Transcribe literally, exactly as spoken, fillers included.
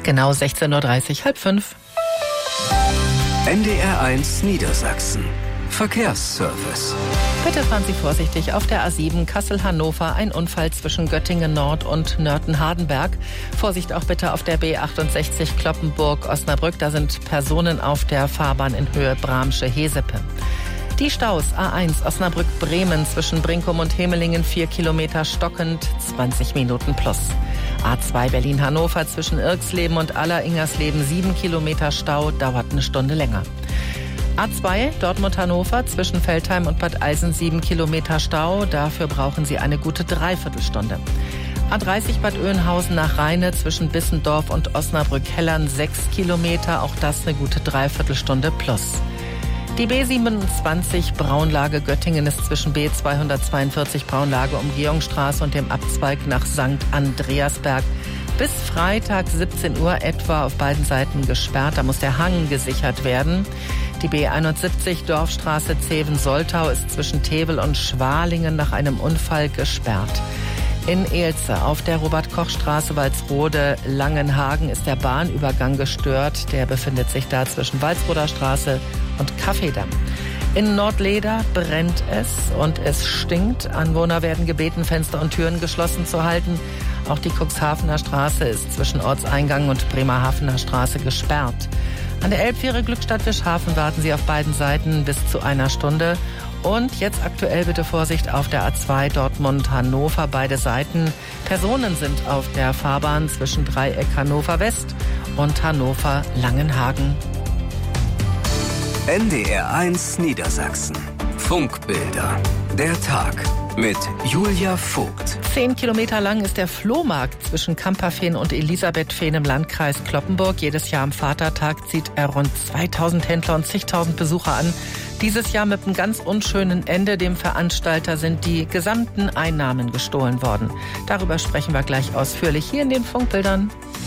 Genau sechzehn Uhr dreißig, halb fünf. N D R eins Niedersachsen. Verkehrsservice. Bitte fahren Sie vorsichtig auf der A sieben Kassel-Hannover. Ein Unfall zwischen Göttingen Nord und Nörten-Hardenberg. Vorsicht auch bitte auf der B achtundsechzig Kloppenburg-Osnabrück. Da sind Personen auf der Fahrbahn in Höhe Bramsche-Hesepe. Die Staus A eins Osnabrück-Bremen zwischen Brinkum und Hemelingen vier Kilometer stockend, zwanzig Minuten plus. A zwei Berlin-Hannover zwischen Irxleben und Aller-Ingersleben sieben Kilometer Stau, dauert eine Stunde länger. A zwei Dortmund-Hannover zwischen Veltheim und Bad Eilsen sieben Kilometer Stau, dafür brauchen Sie eine gute Dreiviertelstunde. A dreißig Bad Oeynhausen nach Rheine zwischen Bissendorf und Osnabrück-Hellern sechs Kilometer, auch das eine gute Dreiviertelstunde plus. Die B siebenundzwanzig Braunlage Göttingen ist zwischen B zweihundertzweiundvierzig Braunlage Umgehungsstraße und dem Abzweig nach Sankt Andreasberg bis Freitag siebzehn Uhr etwa auf beiden Seiten gesperrt. Da muss der Hang gesichert werden. Die B einundsiebzig Dorfstraße Zeven-Soltau ist zwischen Tevel und Schwalingen nach einem Unfall gesperrt. In Elze auf der Robert-Koch-Straße Walsrode-Langenhagen ist der Bahnübergang gestört. Der befindet sich da zwischen Walsroder Straße und Kaffeedamm. In Nordleder brennt es und es stinkt. Anwohner werden gebeten, Fenster und Türen geschlossen zu halten. Auch die Cuxhavener Straße ist zwischen Ortseingang und Bremerhavener Straße gesperrt. An der Elbfähre Glückstadt-Wischhafen warten Sie auf beiden Seiten bis zu einer Stunde. Und jetzt aktuell bitte Vorsicht auf der A zwei Dortmund-Hannover, beide Seiten. Personen sind auf der Fahrbahn zwischen Dreieck Hannover West und Hannover Langenhagen. N D R eins Niedersachsen. Funkbilder. Der Tag mit Julia Vogt. Zehn Kilometer lang ist der Flohmarkt zwischen Kamperfehn und Elisabethfehn im Landkreis Cloppenburg. Jedes Jahr am Vatertag zieht er rund zweitausend Händler und zigtausend Besucher an. Dieses Jahr mit einem ganz unschönen Ende. Dem Veranstalter sind die gesamten Einnahmen gestohlen worden. Darüber sprechen wir gleich ausführlich hier in den Funkbildern.